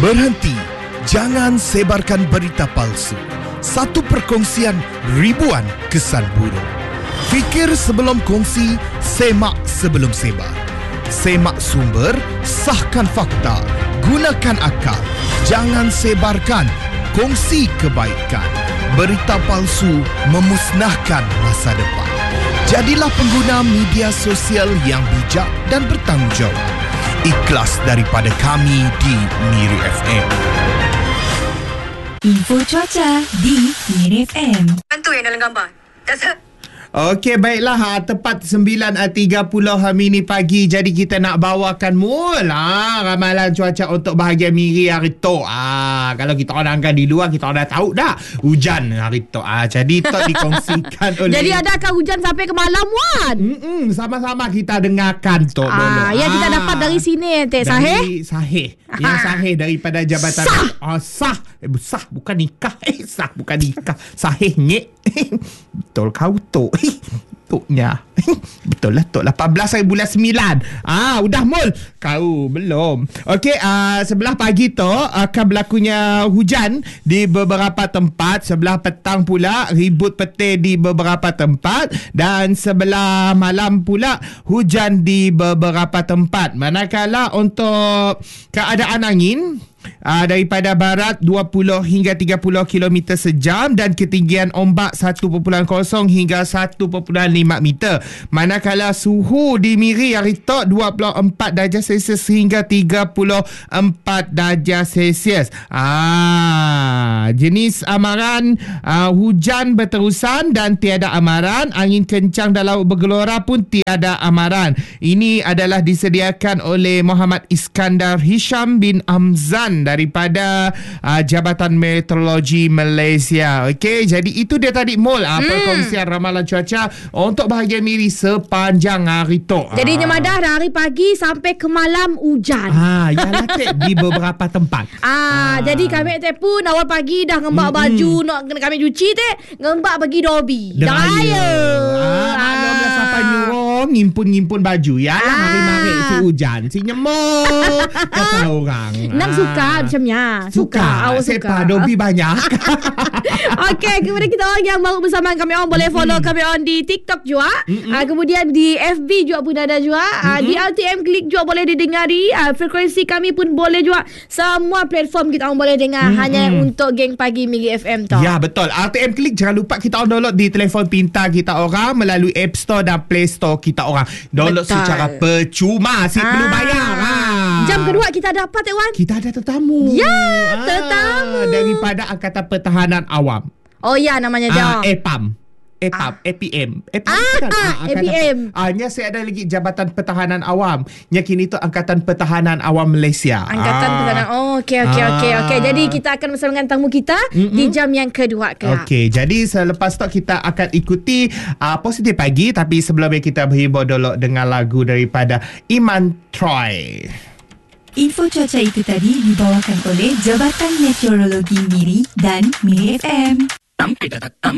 Berhenti. Jangan sebarkan berita palsu. Satu perkongsian, ribuan kesan buruk. Fikir sebelum kongsi, semak sebelum sebar. Semak sumber, sahkan fakta, gunakan akal. Jangan sebarkan, kongsi kebaikan. Berita palsu memusnahkan masa depan. Jadilah pengguna media sosial yang bijak dan bertanggungjawab. Ikhlas daripada kami di Miri FM. Info cuaca di Miri FM. Hantu yang dalam gambar. Tak sah. Okey, baiklah. Tepat 9.30 hari ni pagi. Jadi kita nak bawakan ramalan cuaca untuk bahagian Miri hari tu. Kalau kita orang di luar, kita orang dah tahu dah hujan hari tu. Jadi tu dikongsikan oleh... Jadi adakah hujan sampai ke malam, Wan? Sama-sama kita dengarkan tu dulu. Yang kita dapat dari sini, Sahih? Sahih. Yang sahih daripada Jabatan Sah. Sah bukan nikah. Sah bukan nikah. Sahih nyek. Betul kau tu. Tuknya. Betul lah, Tok 18 hari bulan 9. Udah mul. Kau belum. Okey, sebelah pagi tu akan berlakunya hujan di beberapa tempat. Sebelah petang pula ribut petir di beberapa tempat. Dan sebelah malam pula hujan di beberapa tempat. Manakala untuk keadaan angin, daripada barat 20 hingga 30 km sejam dan ketinggian ombak 1.0 hingga 1.5 meter. Manakala suhu di Miri hari tu 24 darjah Celsius hingga 34 darjah Celsius. Jenis amaran hujan berterusan dan tiada amaran. Angin kencang dan laut bergelora pun tiada amaran. Ini adalah disediakan oleh Muhammad Iskandar Hisham bin Amzan daripada Jabatan Meteorologi Malaysia. Okey, jadi itu dia tadi perkongsian ramalan cuaca untuk bahagian Miri sepanjang hari tu. Jadi nyemadah dari pagi sampai ke malam hujan. Yalah di beberapa tempat. Jadi kami pun awal pagi dah ngembak baju nak kena kami cuci ngembak bagi Dobi. Daya. Maklumlah siapa nyuruh ngimpun baju ya. Hari-hari si hujan, si nyemuk kata orang. Nang suka macamnya. Suka. Sepa Dobi banyak. Okey, kepada kita orang yang baru bersama kami orang boleh follow kami orang di TikTok juga. Kemudian di FB juga pun ada juga. Di RTM Klik juga boleh didengari. Frekuensi kami pun boleh juga. Semua platform kita orang boleh dengar. Hanya untuk geng pagi Miri FM tu. Ya, betul. RTM Klik jangan lupa kita orang download di telefon pintar kita orang melalui App Store dan Play Store kita orang. Download secara percuma. Perlu bayar. Jam kedua kita dapat, Wan. Kita ada tetamu. Ya, tetamu. Daripada Angkatan Pertahanan Awam. Oh ya, namanya dia. APAM. APM. APM. Nya saya ada lagi Jabatan Pertahanan Awam. Yang kini tu Angkatan Pertahanan Awam Malaysia. Angkatan Pertahanan. Okey. Jadi kita akan bersama dengan tamu kita di jam yang kedua kelak. Okey, jadi selepas tu kita akan ikuti Positif Pagi. Tapi sebelumnya kita berhibur dulu dengan lagu daripada Iman Troy. Info cuaca itu tadi dibawakan oleh Jabatan Meteorologi Miri dan Miri FM.